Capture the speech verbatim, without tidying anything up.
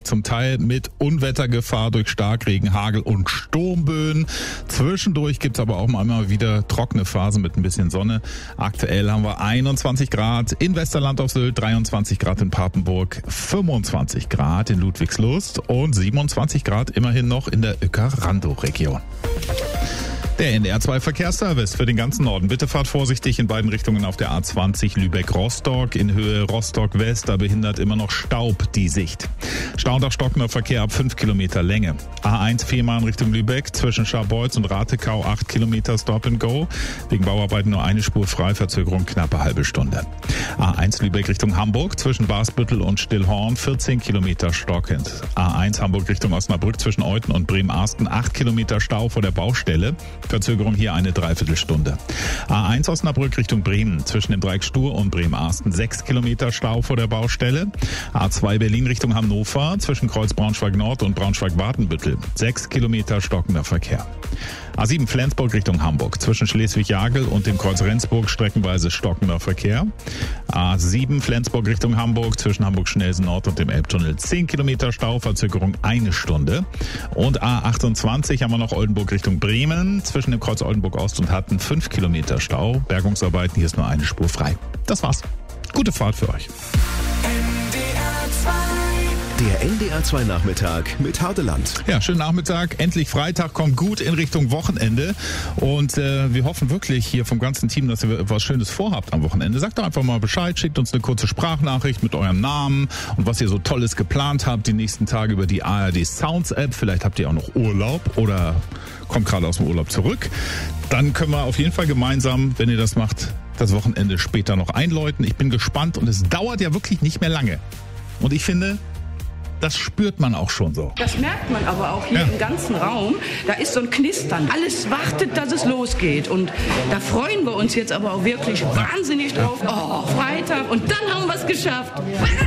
zum Teil mit Unwettergefahr durch Starkregen, Hagel und Sturmböen. Zwischendurch gibt's aber auch mal wieder trockene Phasen mit ein bisschen Sonne. Aktuell haben wir einundzwanzig Grad in Westerland auf Sylt, dreiundzwanzig Grad in Papenburg, fünfundzwanzig Grad in Ludwigslust und siebenundzwanzig Grad immerhin noch in der Uecker-Randow-Region. Der N D R zwei Verkehrsservice für den ganzen Norden. Bitte fahrt vorsichtig in beiden Richtungen auf der A zwanzig Lübeck-Rostock. In Höhe Rostock-West, da behindert immer noch Staub die Sicht. Stauender stockender Verkehr ab fünf Kilometer Länge. A eins Fehmarn Richtung Lübeck zwischen Scharbeutz und Ratekau acht Kilometer Stop and Go. Wegen Bauarbeiten nur eine Spur frei, Verzögerung knappe halbe Stunde. A eins Lübeck Richtung Hamburg zwischen Basbüttel und Stillhorn vierzehn Kilometer stockend. A eins Hamburg Richtung Osnabrück zwischen Euten und Bremen-Arsten acht Kilometer Stau vor der Baustelle. Verzögerung hier eine Dreiviertelstunde. A eins Osnabrück Richtung Bremen zwischen dem Dreieck Stur und Bremen-Arsten sechs Kilometer Stau vor der Baustelle. A zwei Berlin Richtung Hannover zwischen Kreuz Braunschweig-Nord und Braunschweig-Wartenbüttel sechs Kilometer stockender Verkehr. A sieben Flensburg Richtung Hamburg zwischen Schleswig-Jagel und dem Kreuz Rendsburg streckenweise stockender Verkehr. A sieben Flensburg Richtung Hamburg zwischen Hamburg-Schnelsen Nord und dem Elbtunnel zehn Kilometer Stau, Verzögerung eine Stunde. Und A achtundzwanzig haben wir noch Oldenburg Richtung Bremen zwischen dem Kreuz Oldenburg Ost und Hatten fünf Kilometer Stau. Bergungsarbeiten, hier ist nur eine Spur frei. Das war's. Gute Fahrt für euch. Der N D R zwei Nachmittag mit Hardeland. Ja, schönen Nachmittag. Endlich Freitag, kommt gut in Richtung Wochenende. Und äh, wir hoffen wirklich hier vom ganzen Team, dass ihr was Schönes vorhabt am Wochenende. Sagt doch einfach mal Bescheid, schickt uns eine kurze Sprachnachricht mit eurem Namen und was ihr so Tolles geplant habt die nächsten Tage über die A R D Sounds App. Vielleicht habt ihr auch noch Urlaub oder kommt gerade aus dem Urlaub zurück. Dann können wir auf jeden Fall gemeinsam, wenn ihr das macht, das Wochenende später noch einläuten. Ich bin gespannt und es dauert ja wirklich nicht mehr lange. Und ich finde, das spürt man auch schon so. Das merkt man aber auch hier ja. im ganzen Raum. Da ist so ein Knistern. Alles wartet, dass es losgeht. Und da freuen wir uns jetzt aber auch wirklich wahnsinnig drauf. Oh, Freitag und dann haben wir es geschafft.